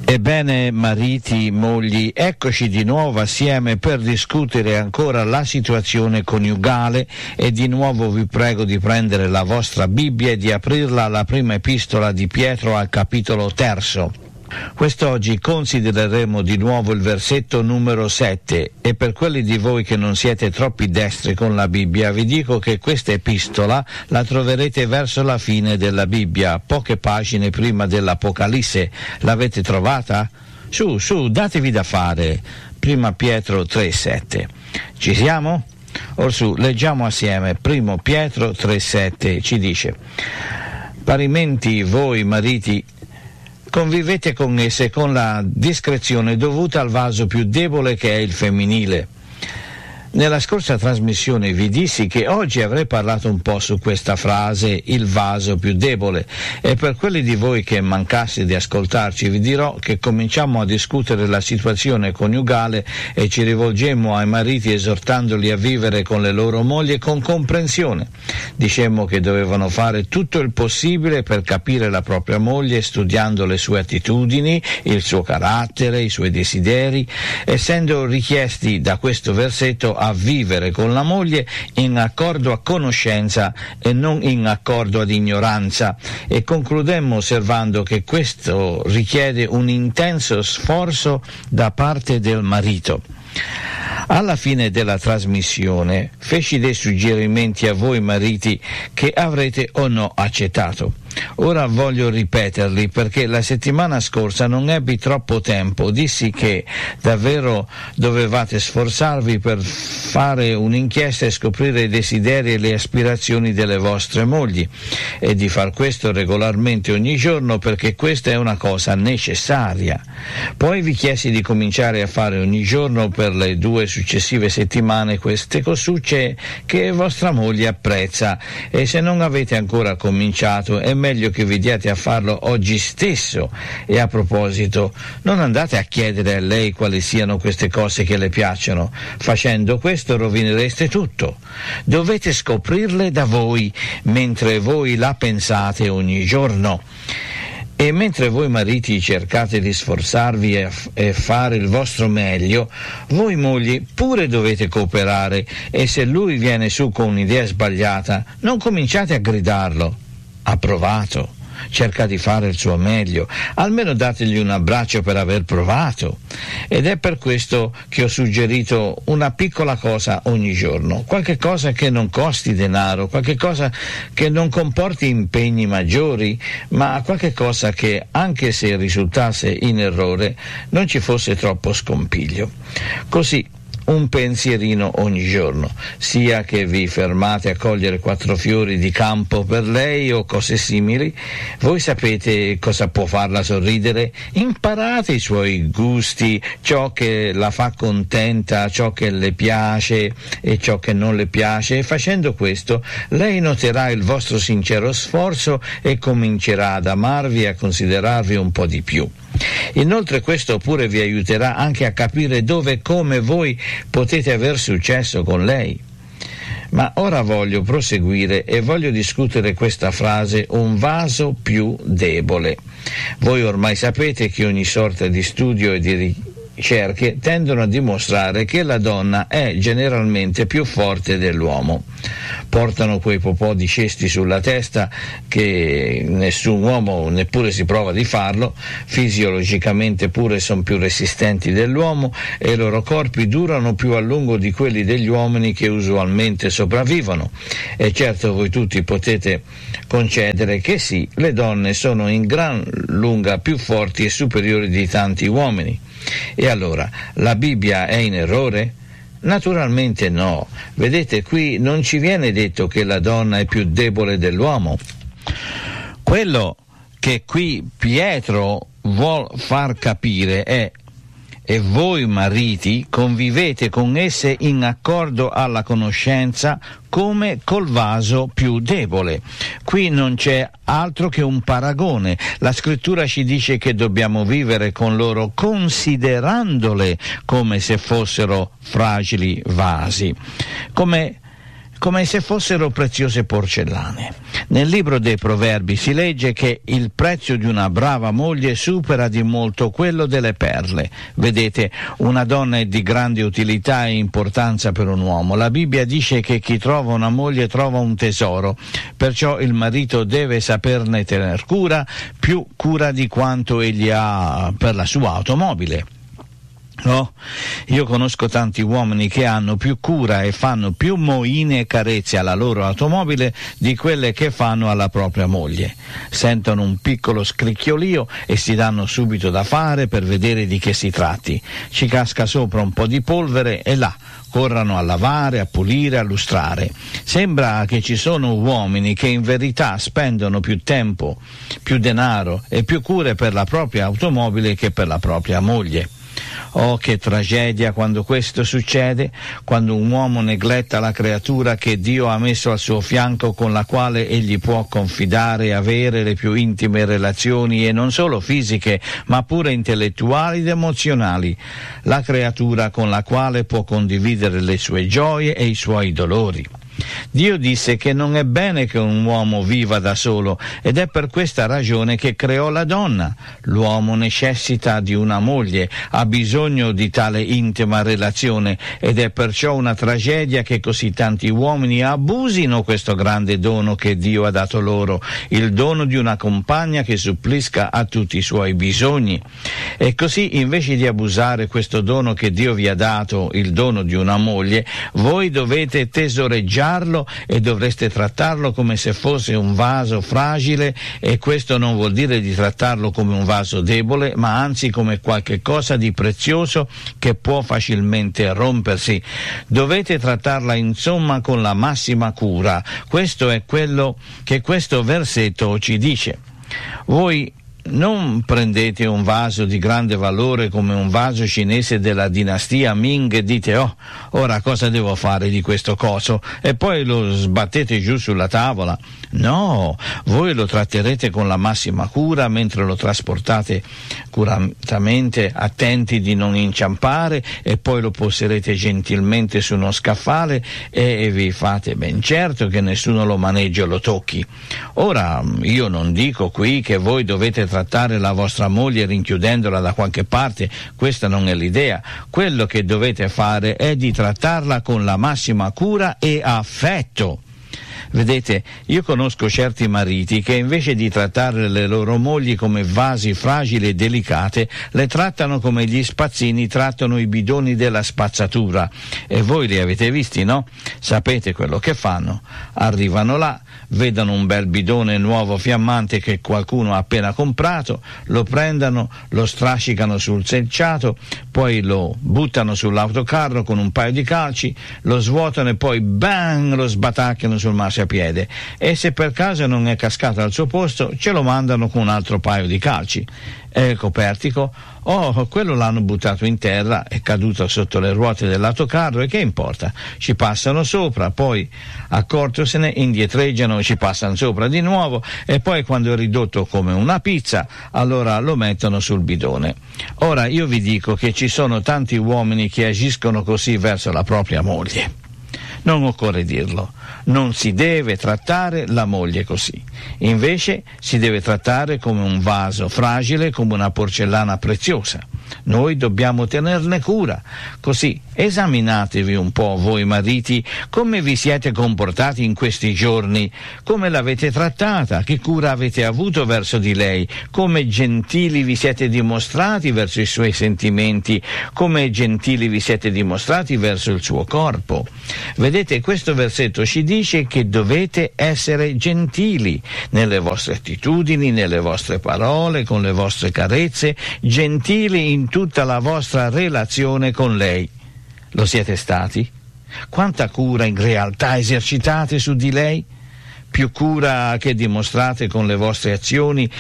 Ebbene, mariti, mogli, eccoci di nuovo assieme per discutere ancora la situazione coniugale e di nuovo vi prego di prendere la vostra Bibbia e di aprirla alla prima epistola di Pietro al capitolo 3. Quest'oggi considereremo di nuovo il versetto numero 7 e per quelli di voi che non siete troppi destri con la Bibbia vi dico che questa epistola la troverete verso la fine della Bibbia, poche pagine prima dell'Apocalisse. L'avete trovata? Su, datevi da fare. Prima Pietro 3,7. Ci siamo? Orsù, leggiamo assieme. Primo Pietro 3,7 ci dice: parimenti voi mariti convivete con esse con la discrezione dovuta al vaso più debole che è il femminile. Nella scorsa trasmissione vi dissi che oggi avrei parlato un po' su questa frase, il vaso più debole, e per quelli di voi che mancasse di ascoltarci vi dirò che cominciamo a discutere la situazione coniugale e ci rivolgemmo ai mariti esortandoli a vivere con le loro mogli con comprensione. Dicemmo che dovevano fare tutto il possibile per capire la propria moglie studiando le sue attitudini, il suo carattere, i suoi desideri, essendo richiesti da questo versetto a vivere con la moglie in accordo a conoscenza e non in accordo ad ignoranza, e concludemmo osservando che questo richiede un intenso sforzo da parte del marito. Alla fine della trasmissione feci dei suggerimenti a voi mariti che avrete o no accettato. Ora voglio ripeterli perché la settimana scorsa non ebbi troppo tempo. Dissi che davvero dovevate sforzarvi per fare un'inchiesta e scoprire i desideri e le aspirazioni delle vostre mogli e di far questo regolarmente ogni giorno perché questa è una cosa necessaria. Poi vi chiesi di cominciare a fare ogni giorno per le 2 successive settimane queste cosucce che vostra moglie apprezza, e se non avete ancora cominciato è meglio che vi diate a farlo oggi stesso. E a proposito, non andate a chiedere a lei quali siano queste cose che le piacciono. Facendo questo rovinereste tutto. Dovete scoprirle da voi mentre voi la pensate ogni giorno. E mentre voi mariti cercate di sforzarvi e fare il vostro meglio, voi mogli pure dovete cooperare, e se lui viene su con un'idea sbagliata, non cominciate a gridarlo. Ha provato, cerca di fare il suo meglio, almeno dategli un abbraccio per aver provato. Ed è per questo che ho suggerito una piccola cosa ogni giorno, qualche cosa che non costi denaro, qualche cosa che non comporti impegni maggiori, ma qualche cosa che, anche se risultasse in errore, non ci fosse troppo scompiglio. Così, un pensierino ogni giorno, sia che vi fermate a cogliere 4 fiori di campo per lei o cose simili. Voi sapete cosa può farla sorridere? Imparate i suoi gusti, ciò che la fa contenta, ciò che le piace e ciò che non le piace, e facendo questo lei noterà il vostro sincero sforzo e comincerà ad amarvi e a considerarvi un po' di più. Inoltre questo pure vi aiuterà anche a capire dove e come voi potete aver successo con lei. Ma ora voglio proseguire e voglio discutere questa frase, un vaso più debole. Voi ormai sapete che ogni sorta di studio e di ricerche tendono a dimostrare che la donna è generalmente più forte dell'uomo. Portano quei popò di cesti sulla testa che nessun uomo neppure si prova di farlo, fisiologicamente pure sono più resistenti dell'uomo e i loro corpi durano più a lungo di quelli degli uomini che usualmente sopravvivono. E certo voi tutti potete concedere che sì, le donne sono in gran lunga più forti e superiori di tanti uomini. E allora, la Bibbia è in errore? Naturalmente no. Vedete, qui non ci viene detto che la donna è più debole dell'uomo. Quello che qui Pietro vuol far capire è: e voi mariti convivete con esse in accordo alla conoscenza come col vaso più debole. Qui non c'è altro che un paragone. La scrittura ci dice che dobbiamo vivere con loro considerandole come se fossero fragili vasi. Come come se fossero preziose porcellane. Nel libro dei Proverbi si legge che il prezzo di una brava moglie supera di molto quello delle perle. Vedete, una donna è di grande utilità e importanza per un uomo. La Bibbia dice che chi trova una moglie trova un tesoro, perciò il marito deve saperne tener cura, più cura di quanto egli ha per la sua automobile. No, io conosco tanti uomini che hanno più cura e fanno più moine e carezze alla loro automobile di quelle che fanno alla propria moglie. Sentono un piccolo scricchiolio e si danno subito da fare per vedere di che si tratti. Ci casca sopra un po' di polvere e là corrano a lavare, a pulire, a lustrare. Sembra che ci sono uomini che in verità spendono più tempo, più denaro e più cure per la propria automobile che per la propria moglie. Oh, che tragedia quando questo succede, quando un uomo negletta la creatura che Dio ha messo al suo fianco, con la quale egli può confidare e avere le più intime relazioni, e non solo fisiche, ma pure intellettuali ed emozionali, la creatura con la quale può condividere le sue gioie e i suoi dolori. Dio disse che non è bene che un uomo viva da solo, ed è per questa ragione che creò la donna. L'uomo necessita di una moglie, ha bisogno di tale intima relazione, ed è perciò una tragedia che così tanti uomini abusino questo grande dono che Dio ha dato loro, il dono di una compagna che supplisca a tutti i suoi bisogni. E così, invece di abusare questo dono che Dio vi ha dato, il dono di una moglie, voi dovete tesoreggiare e dovreste trattarlo come se fosse un vaso fragile, e questo non vuol dire di trattarlo come un vaso debole, ma anzi come qualche cosa di prezioso che può facilmente rompersi. Dovete trattarla insomma con la massima cura. Questo è quello che questo versetto ci dice. Voi non prendete un vaso di grande valore come un vaso cinese della dinastia Ming e dite: oh, ora cosa devo fare di questo coso? E poi lo sbattete giù sulla tavola. No, voi lo tratterete con la massima cura mentre lo trasportate curatamente, attenti di non inciampare, e poi lo poserete gentilmente su uno scaffale e vi fate ben certo che nessuno lo maneggi o lo tocchi. Ora, io non dico qui che voi dovete trattare la vostra moglie rinchiudendola da qualche parte, questa non è l'idea. Quello che dovete fare è di trattarla con la massima cura e affetto. Vedete, io conosco certi mariti che invece di trattare le loro mogli come vasi fragili e delicate, le trattano come gli spazzini trattano i bidoni della spazzatura. E voi li avete visti, no? Sapete quello che fanno. Arrivano là, vedono un bel bidone nuovo fiammante che qualcuno ha appena comprato, lo prendono, lo strascicano sul selciato, poi lo buttano sull'autocarro con un paio di calci, lo svuotano e poi bang, lo sbatacchiano sul marciapiede, e se per caso non è cascato al suo posto ce lo mandano con un altro paio di calci. E il copertico? Oh, quello l'hanno buttato in terra, è caduto sotto le ruote dell'autocarro, e che importa? Ci passano sopra, poi accortosene indietreggiano, ci passano sopra di nuovo, e poi quando è ridotto come una pizza, allora lo mettono sul bidone. Ora io vi dico che ci sono tanti uomini che agiscono così verso la propria moglie. Non occorre dirlo, non si deve trattare la moglie così. Invece si deve trattare come un vaso fragile, come una porcellana preziosa. Noi dobbiamo tenerne cura. Così esaminatevi un po' voi mariti, come vi siete comportati in questi giorni, come l'avete trattata, che cura avete avuto verso di lei, come gentili vi siete dimostrati verso i suoi sentimenti, come gentili vi siete dimostrati verso il suo corpo. Vedete, questo versetto ci dice che dovete essere gentili nelle vostre attitudini, nelle vostre parole, con le vostre carezze, gentili in tutta la vostra relazione con lei. Lo siete stati? Quanta cura in realtà esercitate su di lei? Più cura che dimostrate con le vostre azioni